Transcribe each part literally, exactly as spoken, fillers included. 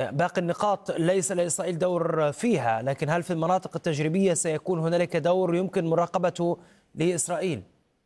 باقي النقاط ليس لإسرائيل دور فيها، لكن هل في المناطق التجريبية سيكون هنالك دور يمكن مراقبته لإسرائيل؟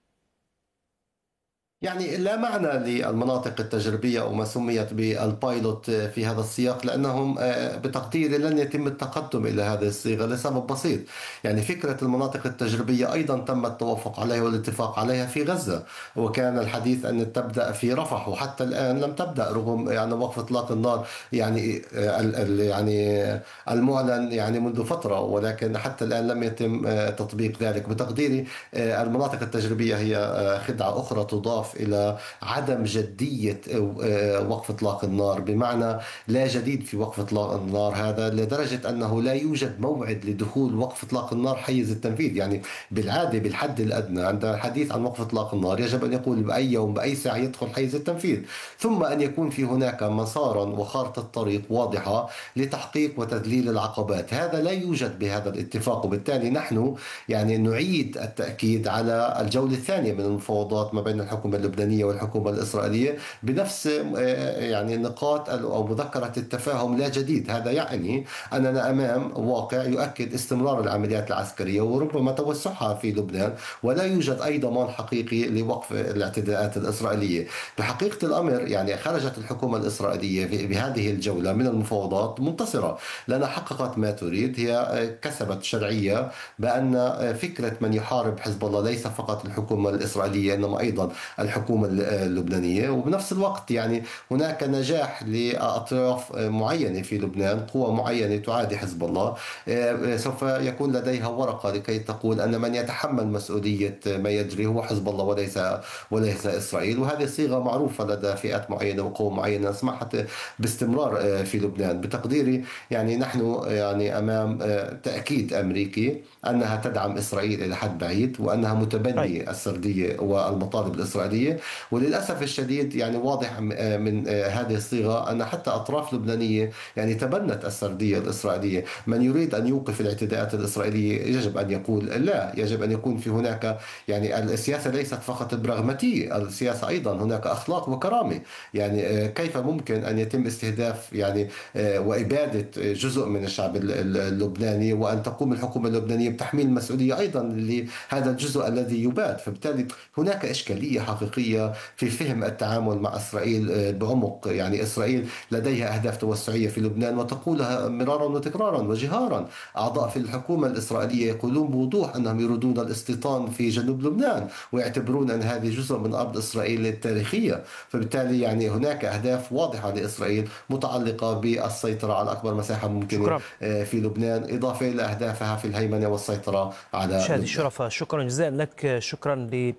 يعني لا معنى للمناطق التجريبية أو ما سميت بالبايلوت في هذا السياق، لأنهم آه، بتقديري لن يتم التقدم إلى هذه الصيغة لسبب بسيط. يعني فكرة المناطق التجريبية أيضا تم التوافق عليها والاتفاق عليها في غزة، وكان الحديث أن تبدأ في رفح، وحتى الآن لم تبدأ رغم يعني وقف إطلاق النار يعني آه، ال- ال- يعني المعلن يعني منذ فترة، ولكن حتى الآن لم يتم آه، تطبيق ذلك. بتقديري آه، المناطق التجريبية هي آه، خدعة أخرى تضاف إلى عدم جدية آه، وقف إطلاق النار، بمعنى لا جديد في وقف إطلاق النار هذا، لدرجة أنه لا يوجد موعد لدخول وقف إطلاق النار حيز التنفيذ. يعني بالعادة بالحد الأدنى عند الحديث عن وقف إطلاق النار يجب أن يقول بأي يوم بأي ساعة يدخل حيز التنفيذ، ثم أن يكون في هناك مسارا وخارطة طريق واضحة لتحقيق وتذليل العقبات. هذا لا يوجد بهذا الاتفاق، وبالتالي نحن يعني نعيد التأكيد على الجولة الثانية من المفاوضات ما بين الحكومة اللبنانية والحكومة الإسرائيلية بنفس آه، يعني نقاط أو مذكرة التفاهم لا جديد. هذا يعني أننا أمام واقع يؤكد استمرار العمليات العسكرية وربما توسعها في لبنان، ولا يوجد أي ضمان حقيقي لوقف الاعتداءات الإسرائيلية. بحقيقة الأمر يعني خرجت الحكومة الإسرائيلية في- بهذه الجولة من المفاوضات منتصرة، لأنها حققت ما تريد. هي آه، كسبت شرعية بأن آه، فكرة من يحارب حزب الله ليس فقط الحكومة الإسرائيلية إنما أيضا الحكومة اللبنانية. وبنفس الوقت يعني هناك نجاح لأطراف معينة في لبنان، قوى معينة تعادي حزب الله، آه، سوف يكون لديها ورقة لكي تقول أن من يتحمل مسؤولية ما يجري هو حزب الله وليس وليس إسرائيل. وهذه صيغة معروفة لدى فئات معينة وقوى معينة سمحت باستمرار آه، في لبنان. بتقديري يعني نحن يعني أمام آه، تأكيد أمريكي أنها تدعم إسرائيل إلى حد بعيد، وأنها طيب. متبنية السردية والمطالب الإسرائيلية. وللأسف الشديد يعني واضح من هذه الصيغة أن حتى أطراف لبنانية يعني تبنت السردية الإسرائيلية. من يريد أن يوقف الاعتداءات الإسرائيلية يجب أن يقول لا، يجب أن يكون في هناك يعني السياسة ليست فقط براغماتية، السياسة أيضا هناك أخلاق وكرامة. يعني كيف ممكن أن يتم استهداف يعني وإبادة جزء من الشعب اللبناني، وأن تقوم الحكومة اللبنانية بتحميل المسؤولية أيضا لهذا الجزء الذي يباد؟ فبالتالي هناك إشكالية حقيقية في فهم التعامل مع إسرائيل آه، بعمق. يعني إسرائيل لديها أهداف توسعية في لبنان وتقولها مرارا وتكرارا وجهارا. أعضاء في الحكومة الإسرائيلية يقولون بوضوح أنهم يريدون الاستيطان في جنوب لبنان، ويعتبرون أن هذه جزء من أرض إسرائيل التاريخية. فبالتالي يعني هناك أهداف واضحة لإسرائيل متعلقة بالسيطرة على أكبر مساحة ممكنة شكرا. آه، في لبنان، إضافة إلى أهدافها في الهيمنة والسيطرة على مشاهدي لبنان. الشرفاء، شكرا جزيلا لك. شكرا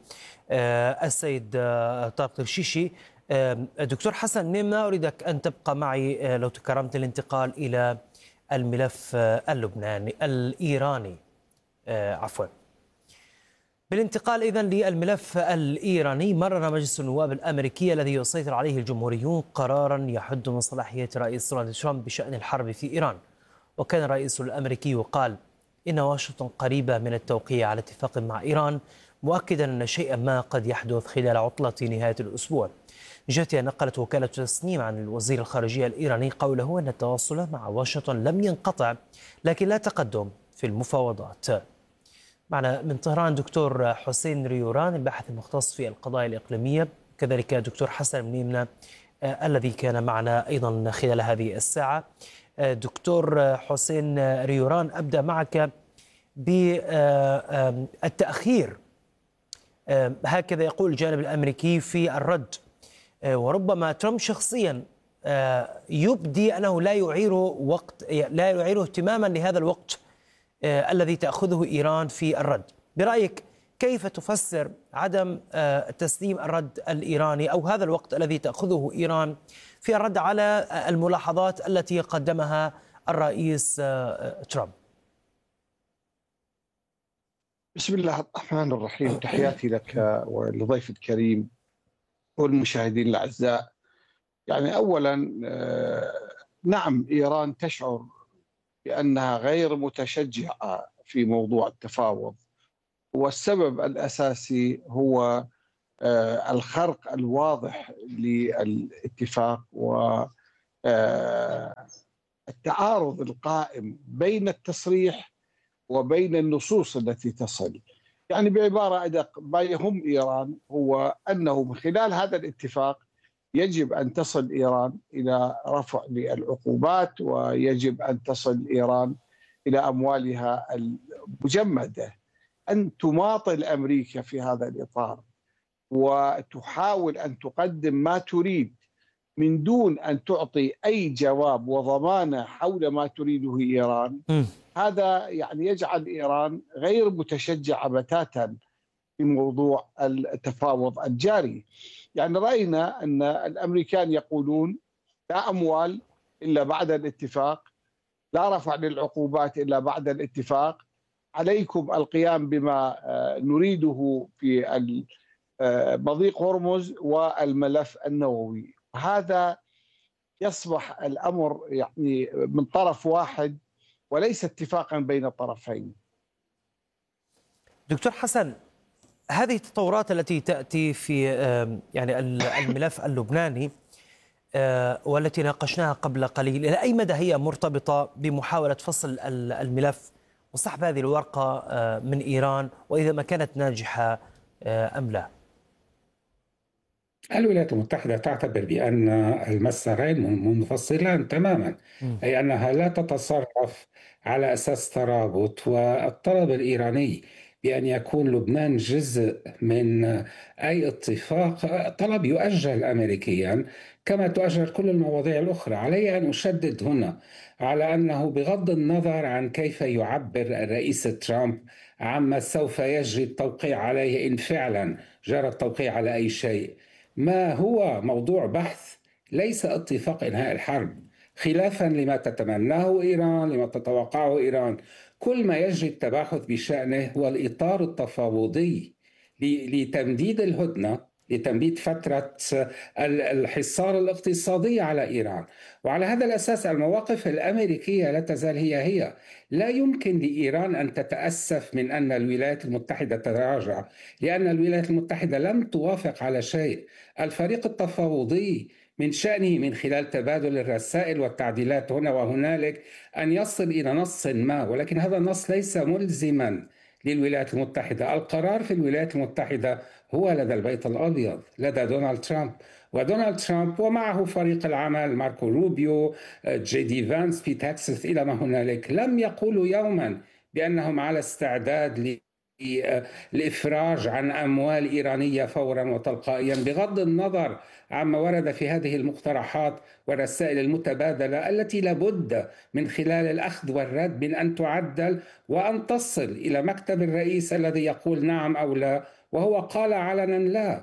للسيد طارق الشيشي. آه، دكتور حسن نيمة، أريدك أن تبقى معي آه، لو تكرمت الانتقال إلى الملف آه، اللبناني الإيراني. آه، عفوا. بالانتقال إذن للملف الإيراني، مرر مجلس النواب الأمريكي الذي يسيطر عليه الجمهوريون قرارا يحد من صلاحية رئيس دونالد ترامب بشأن الحرب في إيران. وكان الرئيس الأمريكي قال إن واشنطن قريبة من التوقيع على اتفاق مع إيران، مؤكدا أن شيئا ما قد يحدث خلال عطلة نهاية الأسبوع. من جهتها نقلت وكالة تسنيم عن الوزير الخارجية الإيراني قوله أن التواصل مع واشنطن لم ينقطع، لكن لا تقدم في المفاوضات. معنا من طهران دكتور حسين ريوران الباحث المختص في القضايا الإقليمية، كذلك دكتور حسن منيمنة آه الذي كان معنا أيضا خلال هذه الساعة. آه دكتور حسين ريوران، أبدأ معك بالتأخير، آه هكذا يقول الجانب الأمريكي في الرد، آه وربما ترامب شخصيا آه يبدي أنه لا يعير وقت لا يعير اهتماما لهذا الوقت آه الذي تأخذه إيران في الرد. برأيك كيف تفسر عدم آه تسليم الرد الإيراني أو هذا الوقت الذي تأخذه إيران في الرد على آه الملاحظات التي قدمها الرئيس آه ترامب؟ بسم الله الرحمن الرحيم، تحياتي لك ولضيف الكريم والمشاهدين الأعزاء. يعني أولا نعم، إيران تشعر بأنها غير متشجعة في موضوع التفاوض، والسبب الأساسي هو الخرق الواضح للاتفاق و التعارض القائم بين التصريح وبين النصوص التي تصل. يعني بعبارة أدق، ما يهم إيران هو أنه من خلال هذا الاتفاق يجب أن تصل إيران إلى رفع للعقوبات، ويجب أن تصل إيران إلى أموالها المجمدة، أن تماطل أمريكا في هذا الإطار وتحاول أن تقدم ما تريد من دون أن تعطي أي جواب وضمانة حول ما تريده إيران. م. هذا يعني يجعل إيران غير متشجعة بتاتا في موضوع التفاوض الجاري. يعني رأينا أن الأمريكان يقولون لا أموال إلا بعد الاتفاق، لا رفع للعقوبات إلا بعد الاتفاق، عليكم القيام بما نريده في مضيق هرمز والملف النووي. هذا يصبح الأمر يعني من طرف واحد وليس اتفاقا بين الطرفين. دكتور حسن، هذه التطورات التي تأتي في يعني الملف اللبناني والتي ناقشناها قبل قليل، إلى أي مدى هي مرتبطة بمحاولة فصل الملف وسحب هذه الورقة من إيران، وإذا ما كانت ناجحة أم لا؟ الولايات المتحدة تعتبر بأن المسارين منفصلان تماما، أي أنها لا تتصرف على أساس ترابط. والطلب الإيراني بأن يكون لبنان جزء من أي اتفاق طلب يؤجل أمريكيا كما تؤجل كل المواضيع الأخرى. علي أن أشدد هنا على أنه بغض النظر عن كيف يعبر الرئيس ترامب عما سوف يجري التوقيع عليه إن فعلا جرى التوقيع على أي شيء، ما هو موضوع بحث ليس اتفاق إنهاء الحرب، خلافا لما تتمناه إيران، لما تتوقعه إيران. كل ما يجري التباحث بشأنه هو الإطار التفاوضي لتمديد الهدنة، لتمديد فترة الحصار الاقتصادي على إيران. وعلى هذا الأساس المواقف الأمريكية لا تزال هي هي. لا يمكن لإيران أن تتأسف من أن الولايات المتحدة تتراجع، لأن الولايات المتحدة لم توافق على شيء. الفريق التفاوضي من شأنه من خلال تبادل الرسائل والتعديلات هنا وهنالك أن يصل إلى نص ما، ولكن هذا النص ليس ملزما للولايات المتحدة. القرار في الولايات المتحدة هو لدى البيت الأبيض، لدى دونالد ترامب. ودونالد ترامب ومعه فريق العمل ماركو روبيو، جي دي فانس، بيت هيكسث إلى ما هنالك، لم يقولوا يوما بأنهم على استعداد الإفراج عن أموال إيرانية فورا وتلقائيا، بغض النظر عما ورد في هذه المقترحات والرسائل المتبادلة التي لابد من خلال الأخذ والرد من أن تعدل وأن تصل إلى مكتب الرئيس الذي يقول نعم أو لا، وهو قال علنا لا.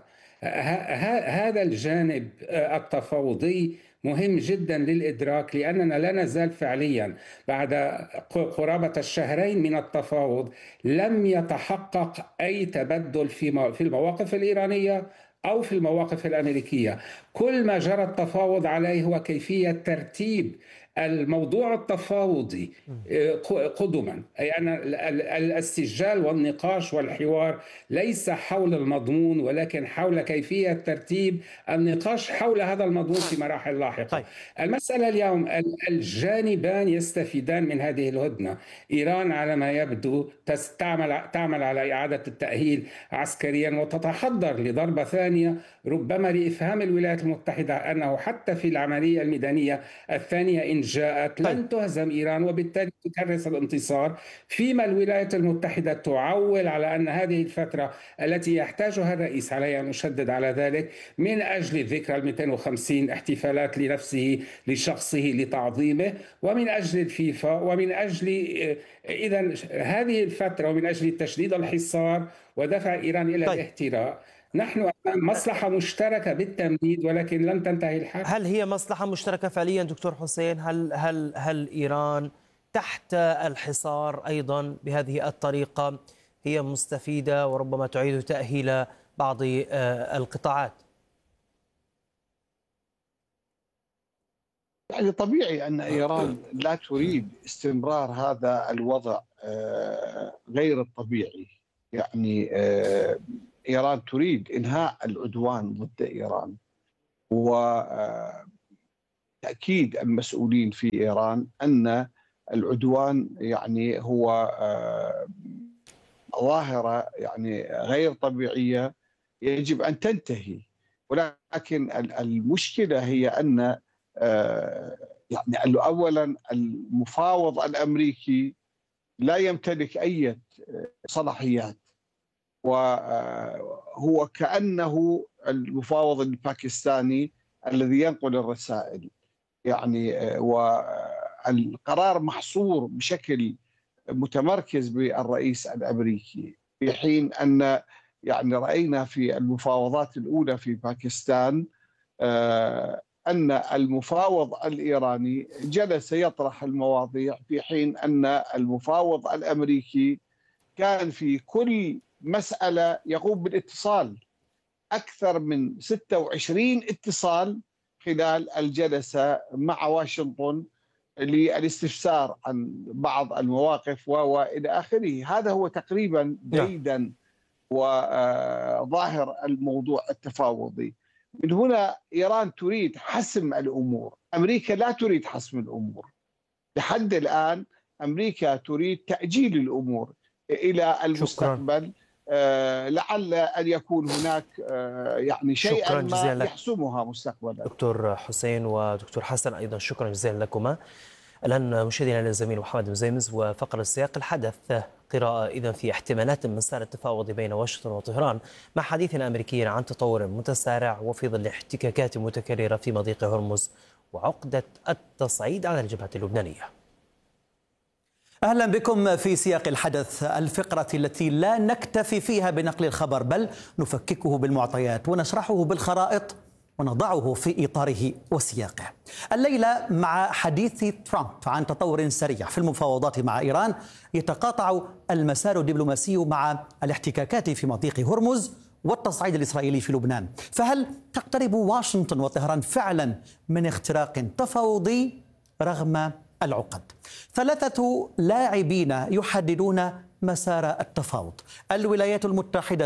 هذا الجانب التفاوضي مهم جدا للإدراك، لأننا لا نزال فعليا بعد قرابة الشهرين من التفاوض لم يتحقق أي تبدل في المواقف الإيرانية أو في المواقف الأمريكية. كل ما جرى التفاوض عليه هو كيفية ترتيب الموضوع التفاوضي قدما، أي أن الاستسجال والنقاش والحوار ليس حول المضمون ولكن حول كيفية ترتيب النقاش حول هذا المضمون في مراحل لاحقة. طيب. المسألة اليوم الجانبان يستفيدان من هذه الهدنة. إيران على ما يبدو تعمل تعمل على إعادة التأهيل عسكريا وتتحضر لضربة ثانية ربما لإفهام الولايات المتحدة أنه حتى في العملية الميدانية الثانية إن جاءت لن تهزم إيران، وبالتالي تكرس الانتصار، فيما الولايات المتحدة تعول على أن هذه الفترة التي يحتاجها الرئيس، علي أن أشدد على ذلك، من أجل الذكرى المئتين وخمسين احتفالات لنفسه لشخصه لتعظيمه، ومن أجل الفيفا، ومن أجل إذن هذه الفترة، ومن أجل تشديد الحصار ودفع إيران إلى طيب. الاحتراء. نحن أمام مصلحة مشتركة بالتمديد ولكن لن تنتهي الحرب. هل هي مصلحة مشتركة فعليا دكتور حسين؟ هل هل هل إيران تحت الحصار أيضا بهذه الطريقة هي مستفيدة وربما تعيد تأهيل بعض القطاعات؟ يعني طبيعي أن إيران لا تريد استمرار هذا الوضع غير الطبيعي. يعني إيران تريد إنهاء العدوان ضد إيران، وتريد تأكيد المسؤولين في إيران أن العدوان يعني هو ظاهرة يعني غير طبيعية يجب أن تنتهي. ولكن المشكلة هي أن يعني أولا المفاوض الأمريكي لا يمتلك أي صلاحيات، وهو كأنه المفاوض الباكستاني الذي ينقل الرسائل يعني، والقرار محصور بشكل متمركز بالرئيس الأمريكي، في حين أن يعني رأينا في المفاوضات الأولى في باكستان أن المفاوض الإيراني جلس يطرح المواضيع، في حين أن المفاوض الأمريكي كان في كل مسألة يقوم بالاتصال، أكثر من ستة وعشرين اتصال خلال الجلسة مع واشنطن للاستفسار عن بعض المواقف وإلى آخره. هذا هو تقريبا جيدا وظاهر الموضوع التفاوضي. من هنا إيران تريد حسم الأمور، أمريكا لا تريد حسم الأمور. لحد الآن أمريكا تريد تأجيل الأمور إلى المستقبل. آه لعل أن يكون هناك آه يعني شيئا ما يحسمها مستقبلا. دكتور حسين ودكتور حسن أيضا شكرا جزيلا لكما. الآن مشاهدينا الزميل محمد مزيمز وفقرة سياق الحدث، قراءة إذا في احتمالات مسار التفاوض بين واشنطن وطهران مع حديث أمريكي عن تطور متسارع وفي ظل احتكاكات متكررة في مضيق هرمز وعقدة التصعيد على الجبهة اللبنانية. أهلا بكم في سياق الحدث، الفقرة التي لا نكتفي فيها بنقل الخبر بل نفككه بالمعطيات ونشرحه بالخرائط ونضعه في إطاره وسياقه. الليلة مع حديث ترامب عن تطور سريع في المفاوضات مع إيران، يتقاطع المسار الدبلوماسي مع الاحتكاكات في مضيق هرمز والتصعيد الإسرائيلي في لبنان. فهل تقترب واشنطن وطهران فعلا من اختراق تفاوضي رغم العقد؟ ثلاثة لاعبين يحددون مسار التفاوض: الولايات المتحدة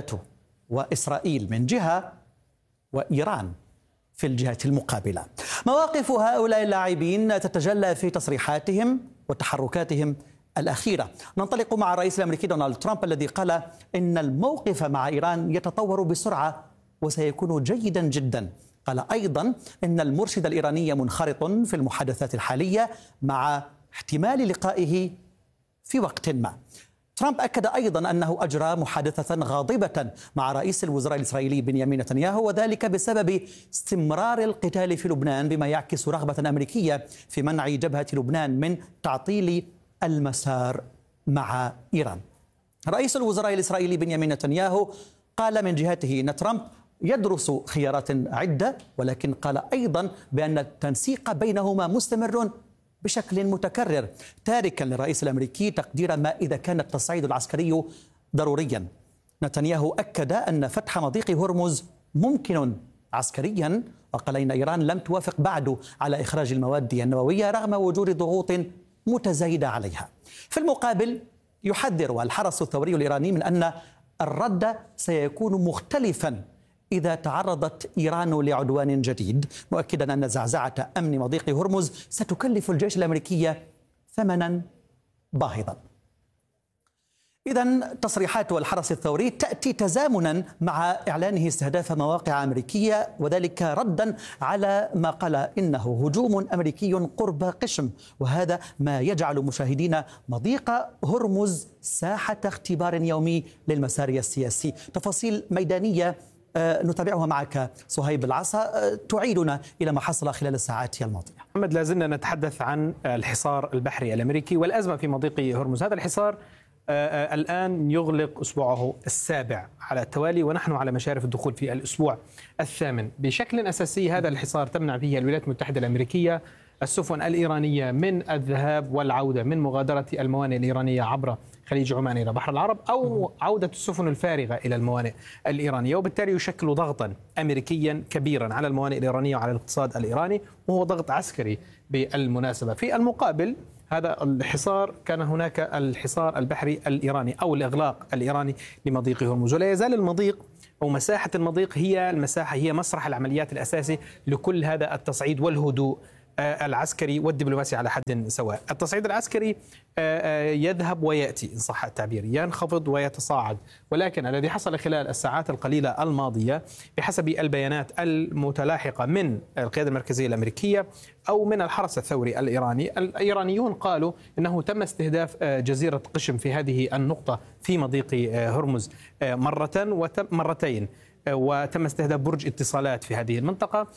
وإسرائيل من جهة، وإيران في الجهة المقابلة. مواقف هؤلاء اللاعبين تتجلى في تصريحاتهم وتحركاتهم الأخيرة. ننطلق مع الرئيس الأمريكي دونالد ترامب الذي قال إن الموقف مع إيران يتطور بسرعة وسيكون جيدا جدا. قال أيضا إن المرشد الإيراني منخرط في المحادثات الحالية مع احتمال لقائه في وقت ما. ترامب أكد أيضا أنه أجرى محادثة غاضبة مع رئيس الوزراء الإسرائيلي بنيامين نتنياهو، وذلك بسبب استمرار القتال في لبنان، بما يعكس رغبة أمريكية في منع جبهة لبنان من تعطيل المسار مع إيران. رئيس الوزراء الإسرائيلي بنيامين نتنياهو قال من جهته أن ترامب يدرس خيارات عدة، ولكن قال أيضا بأن التنسيق بينهما مستمر بشكل متكرر، تاركا للرئيس الأمريكي تقدير ما إذا كان التصعيد العسكري ضروريا. نتنياهو أكد أن فتح مضيق هرمز ممكن عسكريا، وقال إن إيران لم توافق بعد على إخراج المواد النووية رغم وجود ضغوط متزايدة عليها. في المقابل يحذر الحرس الثوري الإيراني من أن الرد سيكون مختلفا إذا تعرضت إيران لعدوان جديد، مؤكدا أن زعزعة أمن مضيق هرمز ستكلف الجيش الأمريكي ثمنا باهظا. إذن تصريحات الحرس الثوري تأتي تزامنا مع إعلانه استهداف مواقع أمريكية، وذلك ردا على ما قال إنه هجوم أمريكي قرب قشم، وهذا ما يجعل مشاهدين مضيق هرمز ساحة اختبار يومي للمسار السياسي. تفاصيل ميدانية نتابعها معك صهيب العصا، تعيدنا إلى ما حصل خلال الساعات الماضية. محمد، لازلنا نتحدث عن الحصار البحري الأمريكي والأزمة في مضيق هرمز. هذا الحصار الآن يغلق أسبوعه السابع على التوالي، ونحن على مشارف الدخول في الأسبوع الثامن. بشكل أساسي هذا الحصار تمنع فيه الولايات المتحدة الأمريكية السفن الإيرانية من الذهاب والعودة، من مغادرة الموانئ الإيرانية عبر خليج عمان إلى بحر العرب أو عودة السفن الفارغة إلى الموانئ الإيرانية، وبالتالي يشكل ضغطا أمريكيا كبيرا على الموانئ الإيرانية وعلى الاقتصاد الإيراني، وهو ضغط عسكري بالمناسبة. في المقابل هذا الحصار كان هناك الحصار البحري الإيراني أو الإغلاق الإيراني لمضيق هرمز، ولا يزال المضيق أو مساحة المضيق هي المساحة هي مسرح العمليات الأساسي لكل هذا التصعيد والهدوء العسكري والدبلوماسي على حد سواء. التصعيد العسكري يذهب ويأتي إن صح التعبير، ينخفض ويتصاعد، ولكن الذي حصل خلال الساعات القليلة الماضية بحسب البيانات المتلاحقة من القيادة المركزية الأمريكية أو من الحرس الثوري الإيراني، الإيرانيون قالوا إنه تم استهداف جزيرة قشم في هذه النقطة في مضيق هرمز مرة ومرتين، وتم استهداف برج اتصالات في هذه المنطقة،